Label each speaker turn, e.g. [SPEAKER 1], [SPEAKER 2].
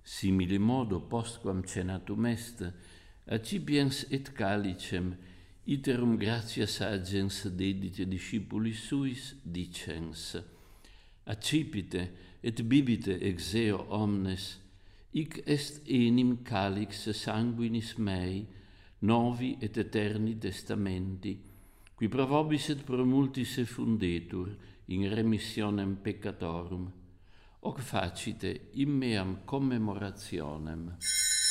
[SPEAKER 1] Simile modo, postquam cenatum est, accipiens et calicem, iterum gratias agens dedite discipulis suis, dicens: accipite et bibite ex eo omnes, hic est enim calix sanguinis mei, novi et eterni testamenti, qui pro vobis et pro multis effundetur in remissionem peccatorum, hoc facite in meam commemorationem.